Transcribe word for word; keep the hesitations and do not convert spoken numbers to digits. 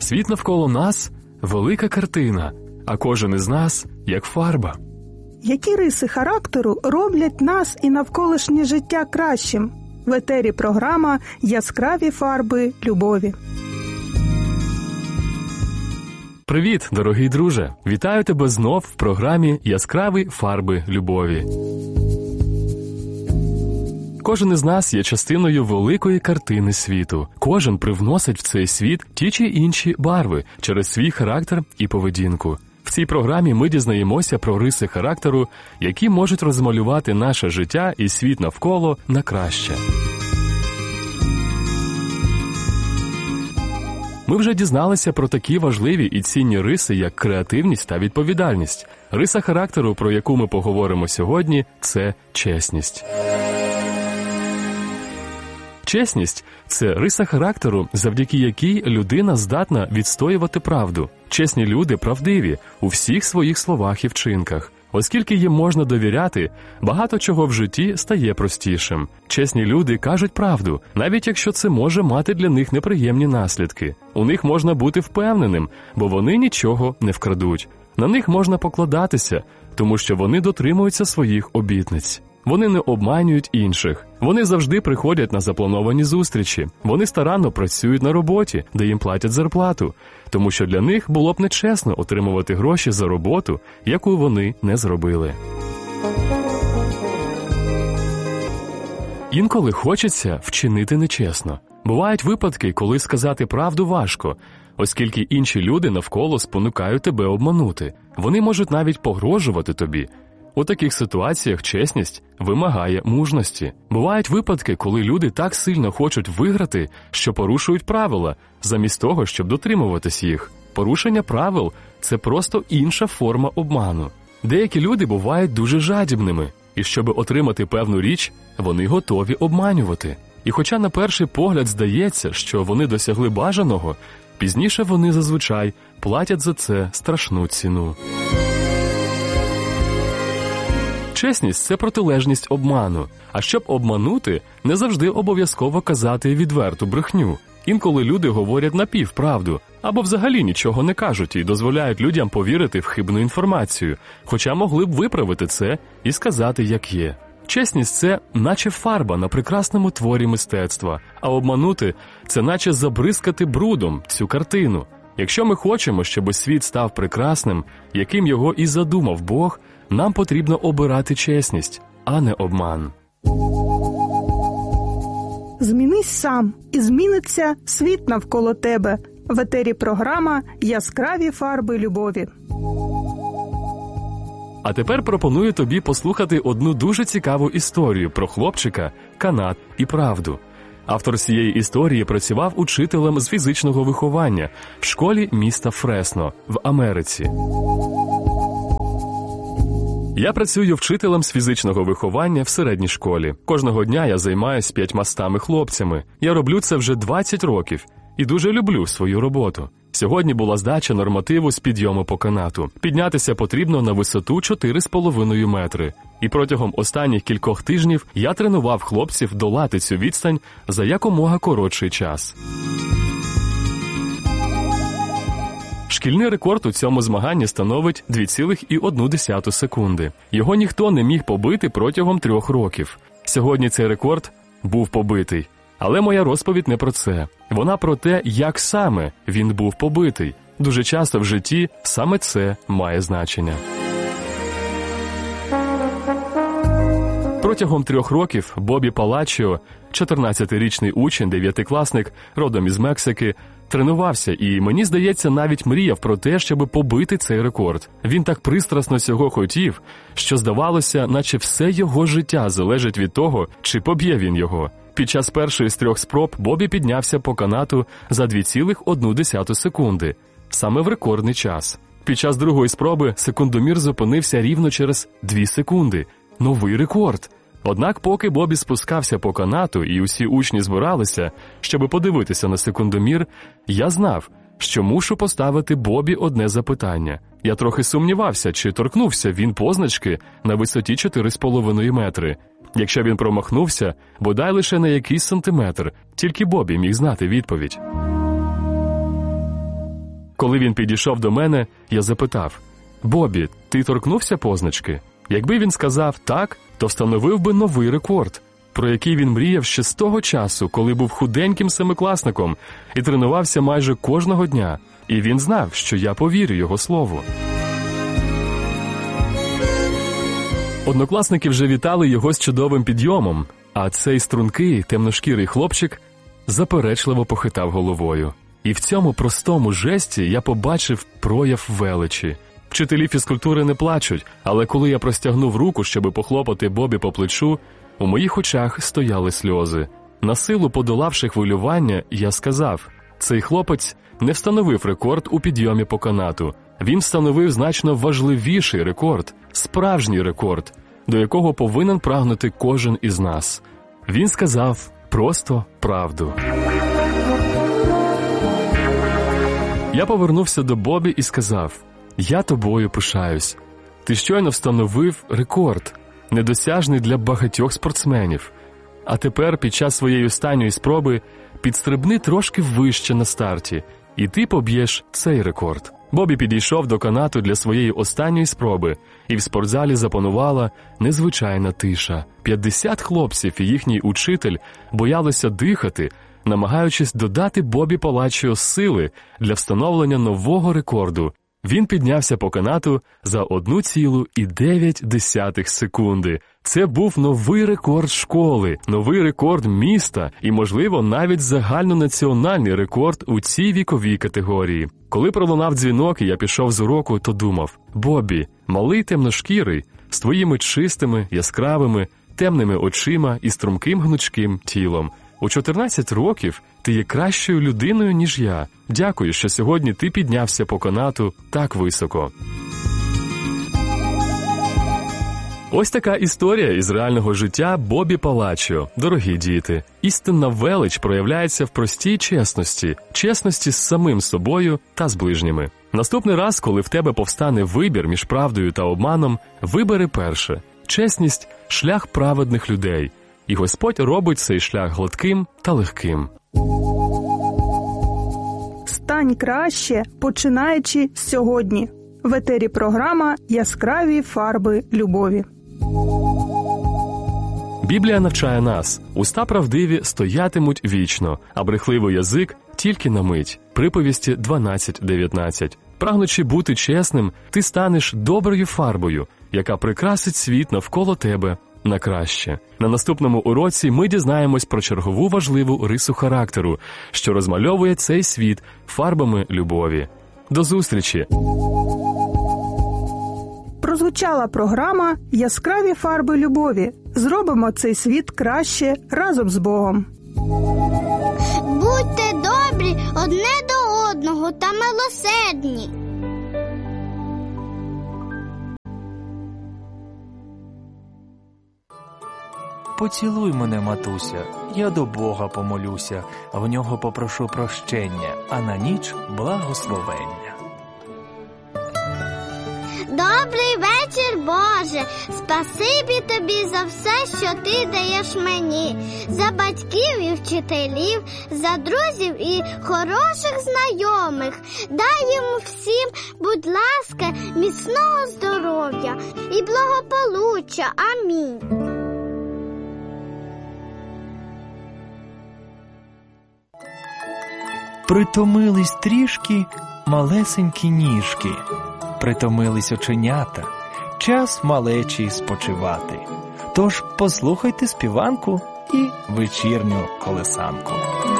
Світ навколо нас – велика картина, а кожен із нас – як фарба. Які риси характеру роблять нас і навколишнє життя кращим? В етері програма «Яскраві фарби любові». Привіт, дорогий друже! Вітаю тебе знов в програмі «Яскраві фарби любові». Кожен із нас є частиною великої картини світу. Кожен привносить в цей світ ті чи інші барви через свій характер і поведінку. В цій програмі ми дізнаємося про риси характеру, які можуть розмалювати наше життя і світ навколо на краще. Ми вже дізналися про такі важливі і цінні риси, як креативність та відповідальність. Риса характеру, про яку ми поговоримо сьогодні, це чесність. Чесність – це риса характеру, завдяки якій людина здатна відстоювати правду. Чесні люди правдиві у всіх своїх словах і вчинках. Оскільки їм можна довіряти, багато чого в житті стає простішим. Чесні люди кажуть правду, навіть якщо це може мати для них неприємні наслідки. У них можна бути впевненим, бо вони нічого не вкрадуть. На них можна покладатися, тому що вони дотримуються своїх обітниць. Вони не обманюють інших. Вони завжди приходять на заплановані зустрічі. Вони старанно працюють на роботі, де їм платять зарплату, тому що для них було б нечесно отримувати гроші за роботу, яку вони не зробили. Інколи хочеться вчинити нечесно. Бувають випадки, коли сказати правду важко, оскільки інші люди навколо спонукають тебе обманути. Вони можуть навіть погрожувати тобі. У таких ситуаціях чесність вимагає мужності. Бувають випадки, коли люди так сильно хочуть виграти, що порушують правила, замість того, щоб дотримуватись їх. Порушення правил – це просто інша форма обману. Деякі люди бувають дуже жадібними, і щоб отримати певну річ, вони готові обманювати. І хоча на перший погляд здається, що вони досягли бажаного, пізніше вони зазвичай платять за це страшну ціну. Чесність – це протилежність обману. А щоб обманути, не завжди обов'язково казати відверту брехню. Інколи люди говорять напівправду, або взагалі нічого не кажуть і дозволяють людям повірити в хибну інформацію, хоча могли б виправити це і сказати, як є. Чесність – це наче фарба на прекрасному творі мистецтва, а обманути – це наче забризкати брудом цю картину. Якщо ми хочемо, щоб світ став прекрасним, яким його і задумав Бог, нам потрібно обирати чесність, а не обман. Змінись сам, і зміниться світ навколо тебе. В етері програма «Яскраві фарби любові». А тепер пропоную тобі послухати одну дуже цікаву історію про хлопчика, канат і правду. Автор цієї історії працював учителем з фізичного виховання в школі міста Фресно в Америці. Я працюю вчителем з фізичного виховання в середній школі. Кожного дня я займаюся п'ятьмастами хлопцями. Я роблю це вже двадцять років і дуже люблю свою роботу. Сьогодні була здача нормативу з підйому по канату. Піднятися потрібно на висоту чотири з половиною метри. І протягом останніх кількох тижнів я тренував хлопців долати цю відстань за якомога коротший час. Шкільний рекорд у цьому змаганні становить дві цілих одну десяту секунди. Його ніхто не міг побити протягом трьох років. Сьогодні цей рекорд був побитий. Але моя розповідь не про це. Вона про те, як саме він був побитий. Дуже часто в житті саме це має значення. Протягом трьох років Бобі Палаччо, чотирнадцятирічний учень, дев'ятикласник, родом із Мексики, тренувався і, мені здається, навіть мріяв про те, щоб побити цей рекорд. Він так пристрасно цього хотів, що здавалося, наче все його життя залежить від того, чи поб'є він його. Під час першої з трьох спроб Бобі піднявся по канату за дві цілих одну десяту секунди, саме в рекордний час. Під час другої спроби секундомір зупинився рівно через дві секунди. Новий рекорд! Однак поки Бобі спускався по канату і усі учні збиралися, щоб подивитися на секундомір, я знав, що мушу поставити Бобі одне запитання. Я трохи сумнівався, чи торкнувся він позначки на висоті чотири з половиною метри. Якщо він промахнувся, бодай лише на якийсь сантиметр, тільки Бобі міг знати відповідь. Коли він підійшов до мене, я запитав: «Бобі, ти торкнувся позначки?» Якби він сказав «так», то встановив би новий рекорд, про який він мріяв ще з того часу, коли був худеньким семикласником і тренувався майже кожного дня. І він знав, що я повірю його слову. Однокласники вже вітали його з чудовим підйомом, а цей стрункий, темношкірий хлопчик заперечливо похитав головою. І в цьому простому жесті я побачив прояв величі. Вчителі фізкультури не плачуть, але коли я простягнув руку, щоби похлопати Бобі по плечу, у моїх очах стояли сльози. Насилу подолавши хвилювання, я сказав: цей хлопець не встановив рекорд у підйомі по канату. Він встановив значно важливіший рекорд, справжній рекорд, до якого повинен прагнути кожен із нас. Він сказав просто правду. Я повернувся до Бобі і сказав: «Я тобою пишаюсь. Ти щойно встановив рекорд, недосяжний для багатьох спортсменів. А тепер, під час своєї останньої спроби, підстрибни трошки вище на старті, і ти поб'єш цей рекорд». Бобі підійшов до канату для своєї останньої спроби, і в спортзалі запанувала незвичайна тиша. п'ятдесят хлопців і їхній учитель боялися дихати, намагаючись додати Бобі Палачіо сили для встановлення нового рекорду. Він піднявся по канату за одну цілу дев'ять десятих секунди. Це був новий рекорд школи, новий рекорд міста і, можливо, навіть загальнонаціональний рекорд у цій віковій категорії. Коли пролунав дзвінок і я пішов з уроку, то думав: «Бобі, малий темношкірий, з твоїми чистими, яскравими, темними очима і струнким гнучким тілом. У чотирнадцять років ти є кращою людиною, ніж я. Дякую, що сьогодні ти піднявся по канату так високо». Ось така історія із реального життя Бобі Палачіо. Дорогі діти, істинна велич проявляється в простій чесності, чесності з самим собою та з ближніми. Наступний раз, коли в тебе повстане вибір між правдою та обманом, вибери перше. Чесність – шлях праведних людей. І Господь робить цей шлях гладким та легким. Стань краще, починаючи сьогодні. В етері програма «Яскраві фарби любові». Біблія навчає нас: уста правдиві стоятимуть вічно, а брехливий язик тільки на мить. Приповісті дванадцять дев'ятнадцять. Прагнучи бути чесним, ти станеш доброю фарбою, яка прикрасить світ навколо тебе на краще. На наступному уроці ми дізнаємось про чергову важливу рису характеру, що розмальовує цей світ фарбами любові. До зустрічі! Прозвучала програма «Яскраві фарби любові». Зробимо цей світ краще разом з Богом. Будьте добрі одне до одного та милосердні. Поцілуй мене, матуся, я до Бога помолюся, в нього попрошу прощення, а на ніч благословення. Добрий вечір, Боже, спасибі тобі за все, що ти даєш мені, за батьків і вчителів, за друзів і хороших знайомих. Дай їм всім, будь ласка, міцного здоров'я і благополуччя. Амінь. Притомились трішки малесенькі ніжки, притомились оченята, час малечі спочивати. Тож послухайте співанку і вечірню колесанку.